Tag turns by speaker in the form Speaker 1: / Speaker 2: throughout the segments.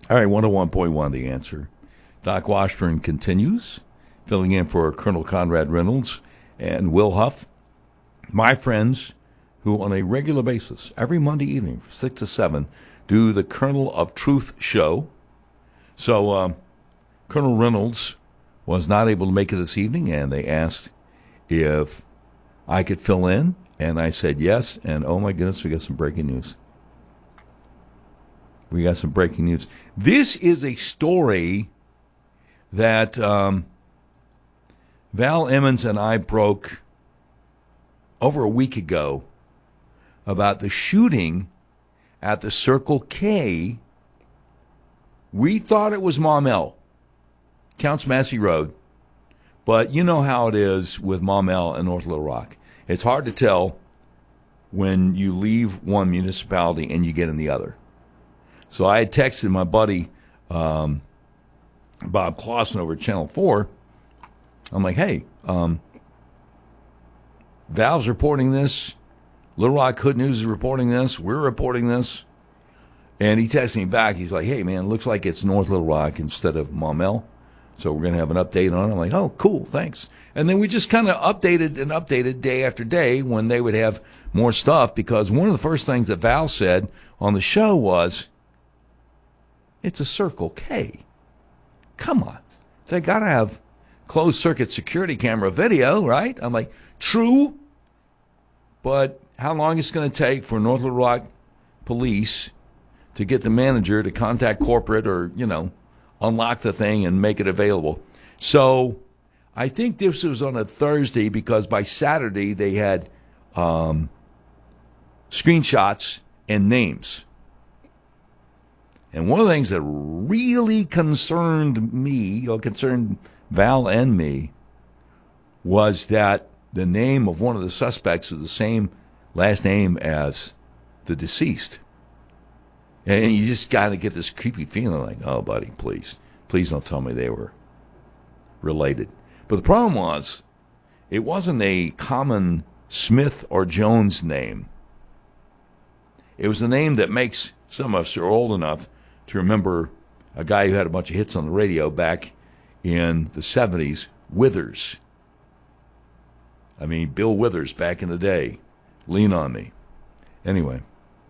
Speaker 1: All right, 101.1 The Answer. Doc Washburn continues, filling in for Colonel Conrad Reynolds and Will Huff, my friends who on a regular basis, every Monday evening from 6 to 7, do the Colonel of Truth show. So Colonel Reynolds was not able to make it this evening, and they asked if I could fill in, and I said yes, and oh my goodness, we got some breaking news. We got some breaking news. This is a story that Val Emmons and I broke over a week ago about the shooting at the Circle K. We thought it was Maumelle, Counts Massey Road, but you know how it is with Maumelle and North Little Rock. It's hard to tell when you leave one municipality and you get in the other. So I had texted my buddy Bob Clausen over at Channel 4. I'm like, hey, Val's reporting this. Little Rock Hood News is reporting this. We're reporting this. And he texted me back. He's like, hey, man, looks like it's North Little Rock instead of Maumelle. So we're going to have an update on it. I'm like, oh, cool, thanks. And then we just kind of updated day after day when they would have more stuff, because one of the first things that Val said on the show was, it's a Circle K. Come on. They got to have closed-circuit security camera video, right? I'm like, true, but how long it's going to take for North Little Rock police to get the manager to contact corporate or, unlock the thing and make it available. So I think this was on a Thursday, because by Saturday they had screenshots and names. And one of the things that really concerned me, or concerned Val and me, was that the name of one of the suspects was the same last name as the deceased. And you just got to get this creepy feeling like, oh, buddy, please don't tell me they were related. But the problem was, it wasn't a common Smith or Jones name. It was a name that makes some of us who are old enough to remember a guy who had a bunch of hits on the radio back in the 70s, Withers. I mean, Bill Withers back in the day. Lean on me. Anyway.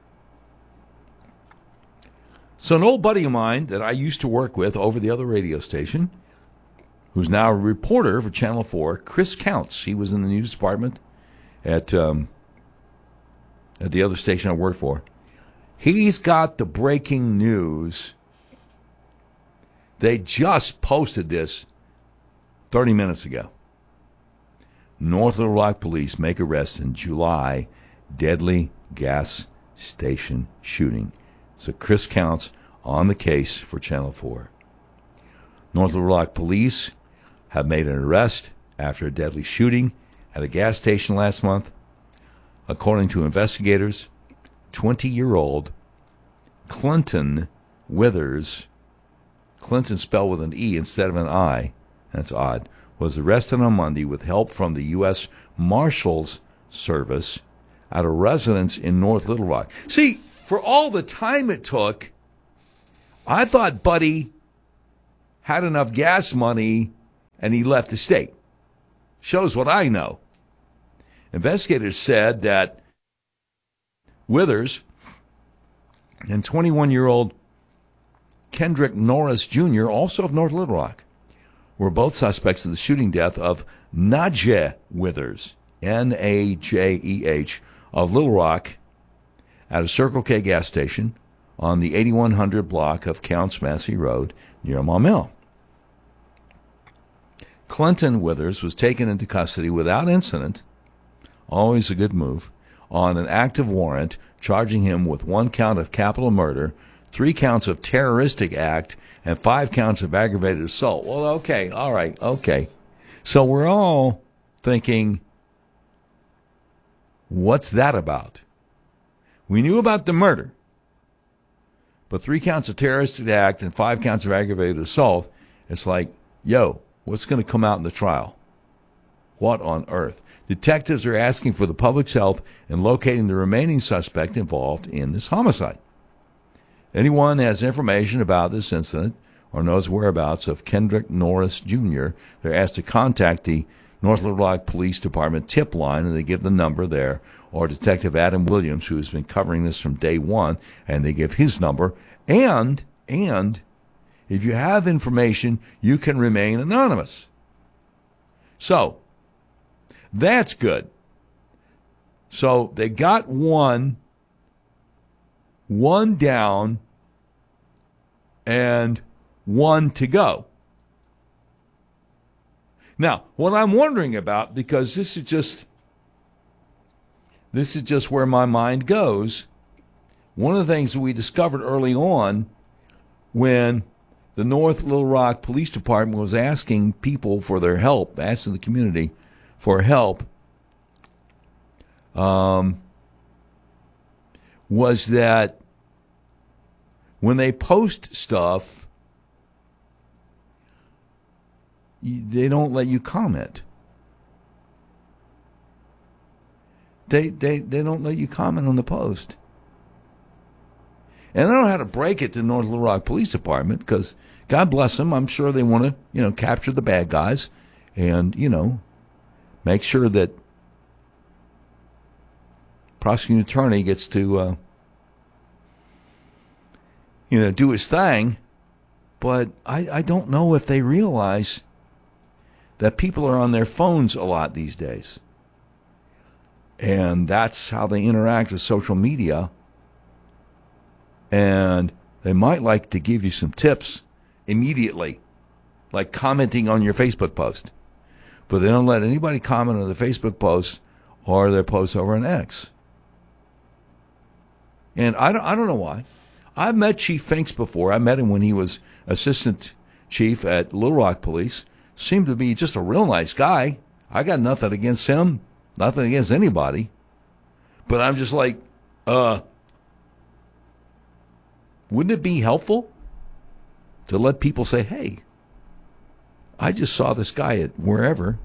Speaker 1: So an old buddy of mine that I used to work with over the other radio station, who's now a reporter for Channel 4, Chris Counts. He was in the news department at the other station I worked for. He's got the breaking news. They just posted this 30 minutes ago. North Little Rock police make arrest in July deadly gas station shooting. So Chris Counts on the case for Channel 4. North Little Rock police have made an arrest after a deadly shooting at a gas station last month. According to investigators, 20-year-old Clinton Withers, Clinton spelled with an E instead of an I, that's odd, was arrested on Monday with help from the U.S. Marshals Service at a residence in North Little Rock. See, for all the time it took, I thought Buddy had enough gas money and he left the state. Shows what I know. Investigators said that Withers and 21-year-old Kendrick Norris Jr., also of North Little Rock, were both suspects of the shooting death of Najeh Withers, Najeh, of Little Rock, at a Circle K gas station on the 8100 block of Counts Massey Road near Maumelle. Clinton Withers was taken into custody without incident, always a good move, on an active warrant charging him with 1 count of capital murder, 3 counts of terroristic act, and 5 counts of aggravated assault. Well, okay, all right, okay. So we're all thinking, what's that about? We knew about the murder, but 3 counts of terroristic act and 5 counts of aggravated assault, it's like, yo, what's going to come out in the trial? What on earth? Detectives are asking for the public's help in locating the remaining suspect involved in this homicide. Anyone has information about this incident or knows whereabouts of Kendrick Norris Jr., they're asked to contact the North Little Rock Police Department tip line, and they give the number there, or Detective Adam Williams, who has been covering this from day one, and they give his number. And if you have information, you can remain anonymous. So, that's good. So, they got one down, and one to go. Now, what I'm wondering about, because this is just where my mind goes, one of the things that we discovered early on when the North Little Rock Police Department was asking people for their help, asking the community for help, was that when they post stuff, they don't let you comment. They don't let you comment on the post. And I don't know how to break it to North Little Rock Police Department, because God bless them, I'm sure they want to, capture the bad guys and, make sure that prosecuting attorney gets to, do his thing. But I don't know if they realize that people are on their phones a lot these days. And that's how they interact with social media. And they might like to give you some tips immediately, like commenting on your Facebook post. But they don't let anybody comment on the Facebook post or their posts over on X. And I don't know why. I've met Chief Finks before. I met him when he was assistant chief at Little Rock Police. Seemed to be just a real nice guy. I got nothing against him, nothing against anybody. But I'm just like, wouldn't it be helpful to let people say, hey, I just saw this guy at wherever.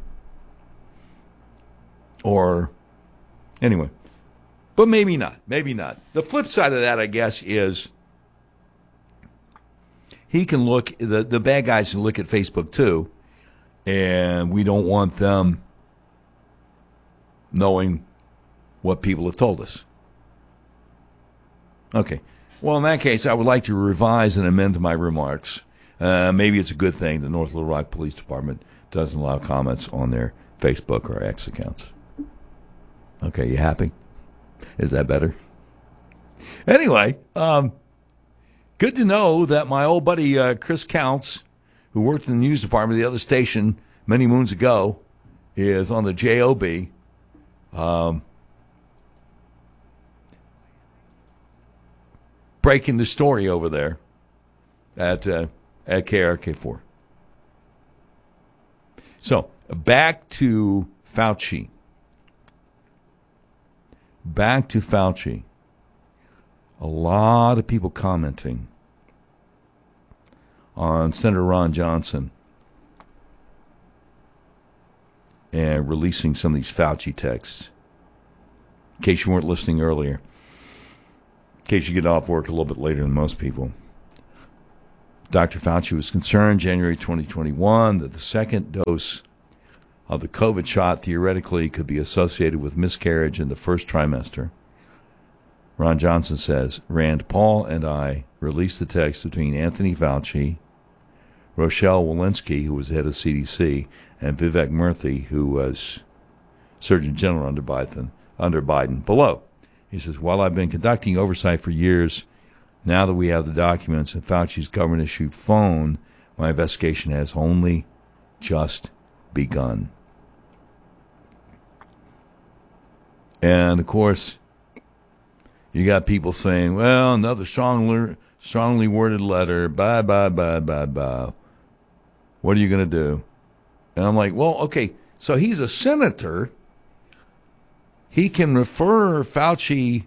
Speaker 1: Or, anyway. But maybe not. Maybe not. The flip side of that, I guess, is he can look, the bad guys can look at Facebook too, and we don't want them knowing what people have told us. Okay. Well, in that case, I would like to revise and amend my remarks. Maybe it's a good thing the North Little Rock Police Department doesn't allow comments on their Facebook or X accounts. Okay, you happy? Is that better? Anyway, good to know that my old buddy Chris Counts, who worked in the news department of the other station many moons ago, is on the JOB. Breaking the story over there at KRK4. So, back to Fauci. A lot of people commenting on Senator Ron Johnson and releasing some of these Fauci texts. In case you weren't listening earlier. In case you get off work a little bit later than most people. Dr. Fauci was concerned January 2021 that the second dose of the COVID shot theoretically could be associated with miscarriage in the first trimester. Ron Johnson says, Rand Paul and I released the text between Anthony Fauci, Rochelle Walensky, who was head of CDC, and Vivek Murthy, who was Surgeon General under Biden, below. He says, while I've been conducting oversight for years, now that we have the documents and Fauci's government-issued phone, my investigation has only just begun. And, of course, you got people saying, well, another strongly worded letter, bye. What are you going to do? And I'm like, well, okay, so he's a senator. He can refer Fauci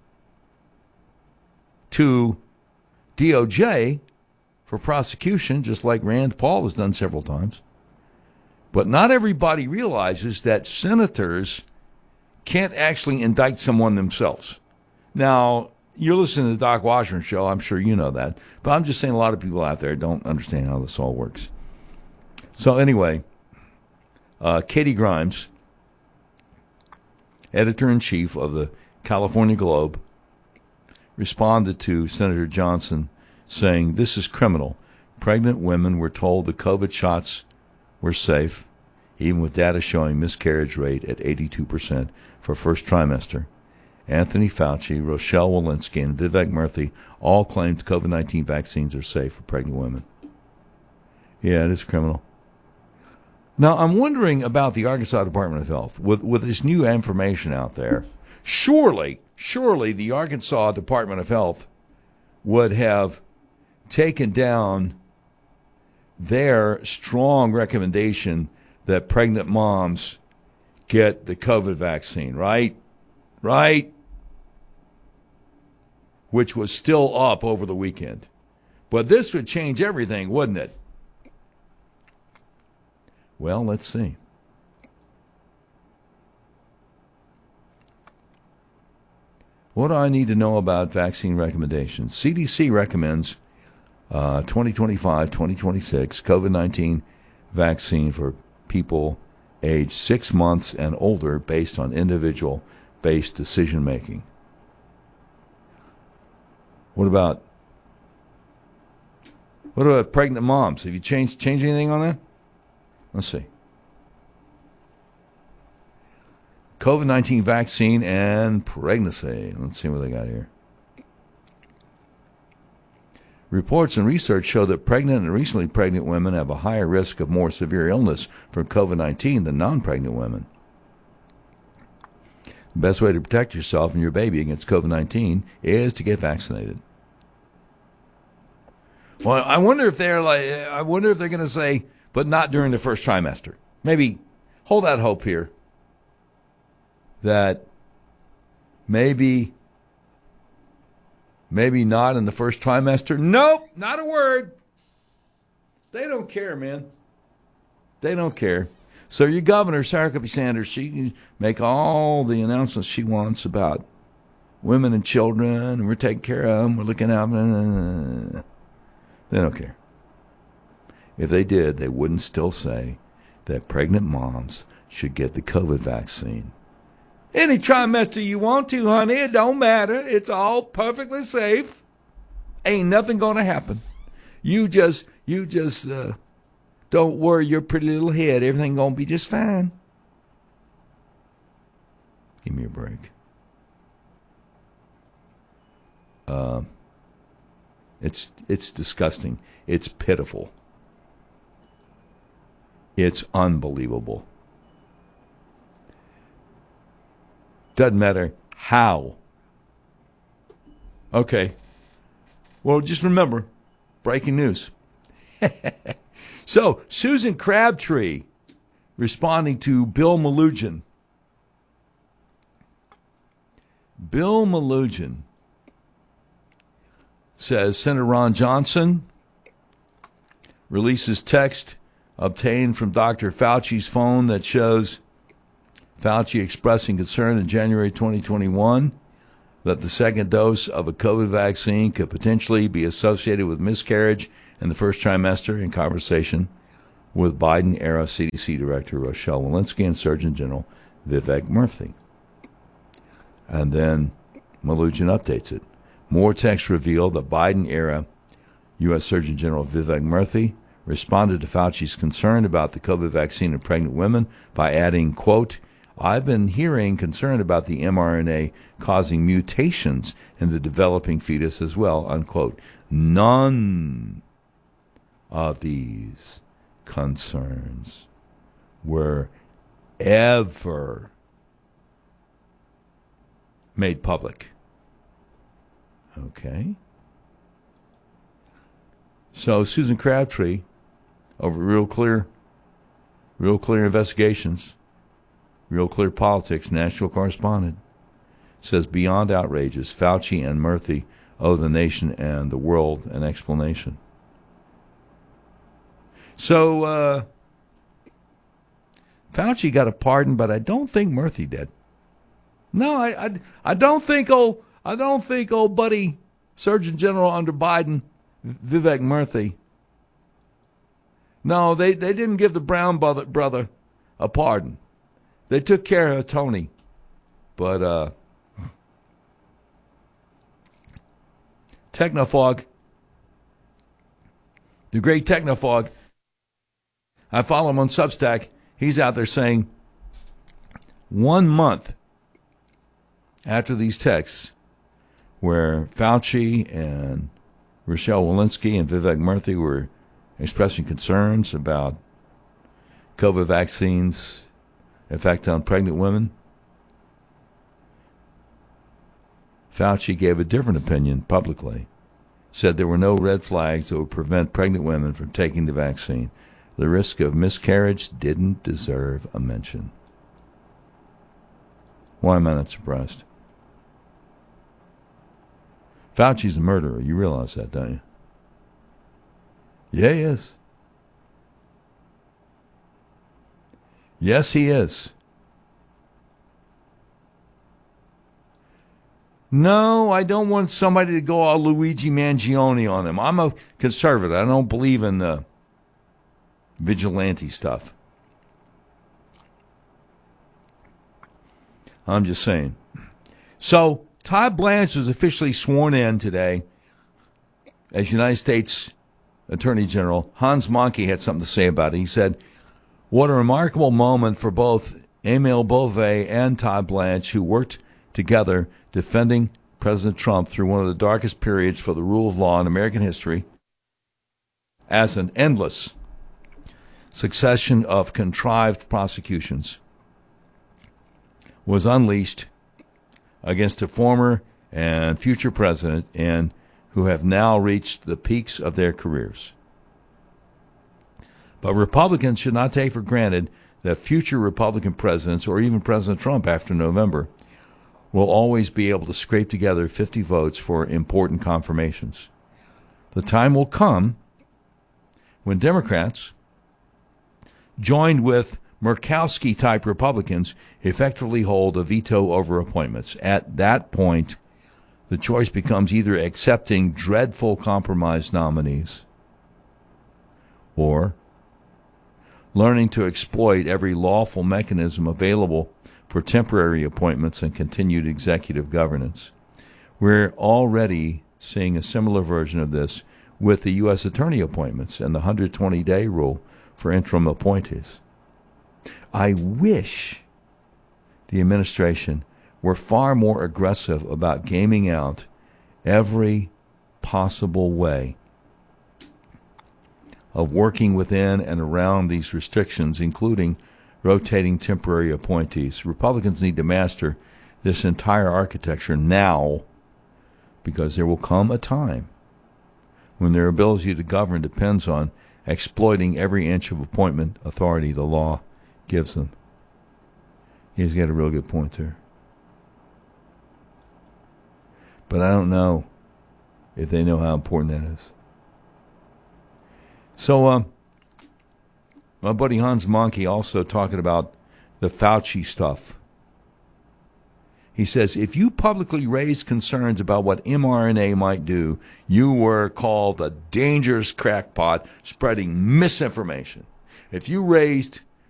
Speaker 1: to DOJ for prosecution, just like Rand Paul has done several times. But not everybody realizes that senators can't actually indict someone themselves. Now, you're listening to the Doc Washburn Show. I'm sure you know that. But I'm just saying a lot of people out there don't understand how this all works. So anyway, Katie Grimes, editor-in-chief of the California Globe, responded to Senator Johnson saying, "This is criminal. Pregnant women were told the COVID shots were safe, even with data showing miscarriage rate at 82% for first trimester. Anthony Fauci, Rochelle Walensky, and Vivek Murthy all claimed COVID-19 vaccines are safe for pregnant women." Yeah, it is criminal. Now, I'm wondering about the Arkansas Department of Health. With this new information out there, surely the Arkansas Department of Health would have taken down their strong recommendation that pregnant moms get the COVID vaccine, right? Right? Which was still up over the weekend. But this would change everything, wouldn't it? Well, let's see. What do I need to know about vaccine recommendations? CDC recommends 2025-2026 COVID-19 vaccine for people aged 6 months and older based on individual-based decision-making. What about pregnant moms? Have you changed anything on that? Let's see. COVID-19 vaccine and pregnancy. Let's see what they got here. Reports and research show that pregnant and recently pregnant women have a higher risk of more severe illness from COVID-19 than non-pregnant women. The best way to protect yourself and your baby against COVID-19 is to get vaccinated. Well, I wonder if they're going to say, but not during the first trimester. Maybe hold out hope here that maybe not in the first trimester. Nope, not a word. They don't care, man. They don't care. So your governor, Sarah Huckabee Sanders, she can make all the announcements she wants about women and children, and we're taking care of them, we're looking out. They don't care. If they did, they wouldn't still say that pregnant moms should get the COVID vaccine. Any trimester you want to, honey, it don't matter. It's all perfectly safe. Ain't nothing going to happen. You just don't worry your pretty little head. Everything going to be just fine. Give me a break. It's disgusting. It's pitiful. It's unbelievable. Doesn't matter how. Okay. Well, just remember, breaking news. So, Susan Crabtree responding to Bill Melugin. Bill Melugin says Senator Ron Johnson releases text obtained from Dr. Fauci's phone that shows Fauci expressing concern in January 2021 that the second dose of a COVID vaccine could potentially be associated with miscarriage in the first trimester, in conversation with Biden-era CDC Director Rochelle Walensky and Surgeon General Vivek Murthy. And then Melugin updates it. More texts reveal that Biden-era U.S. Surgeon General Vivek Murthy responded to Fauci's concern about the COVID vaccine in pregnant women by adding, quote, "I've been hearing concern about the mRNA causing mutations in the developing fetus as well," unquote. None of these concerns were ever made public. Okay. So Susan Crabtree, over Real Clear Investigations, Real Clear Politics, national correspondent, says beyond outrageous, Fauci and Murthy owe the nation and the world an explanation. So Fauci got a pardon, but I don't think Murthy did. No, I don't think I don't think old buddy Surgeon General under Biden, Vivek Murthy, no, they didn't give the Brown brother a pardon. They took care of Tony. But Technofog, the great Technofog, I follow him on Substack. He's out there saying 1 month after these texts where Fauci and Rochelle Walensky and Vivek Murthy were expressing concerns about COVID vaccines' effect on pregnant women, Fauci gave a different opinion publicly, said there were no red flags that would prevent pregnant women from taking the vaccine. The risk of miscarriage didn't deserve a mention. Why am I not surprised? Fauci's a murderer. You realize that, don't you? Yeah, he is. Yes, he is. No, I don't want somebody to go all Luigi Mangione on him. I'm a conservative. I don't believe in vigilante stuff. I'm just saying. So, Todd Blanche was officially sworn in today as United States Attorney General. Hans Monkey had something to say about it. He said, what a remarkable moment for both Emil Beauvais and Todd Blanche, who worked together defending President Trump through one of the darkest periods for the rule of law in American history, as an endless succession of contrived prosecutions was unleashed against a former and future president, and who have now reached the peaks of their careers. But Republicans should not take for granted that future Republican presidents, or even President Trump after November, will always be able to scrape together 50 votes for important confirmations. The time will come when Democrats, joined with Murkowski-type Republicans, effectively hold a veto over appointments. At that point, the choice becomes either accepting dreadful compromise nominees or learning to exploit every lawful mechanism available for temporary appointments and continued executive governance. We're already seeing a similar version of this with the U.S. attorney appointments and the 120-day rule for interim appointees. I wish the administration were far more aggressive about gaming out every possible way of working within and around these restrictions, including rotating temporary appointees. Republicans need to master this entire architecture now, because there will come a time when their ability to govern depends on exploiting every inch of appointment authority the law gives them. He's got a real good point there. But I don't know if they know how important that is. So, my buddy Hans Monkey also talking about the Fauci stuff. He says, if you publicly raised concerns about what mRNA might do, you were called a dangerous crackpot spreading misinformation. If you raised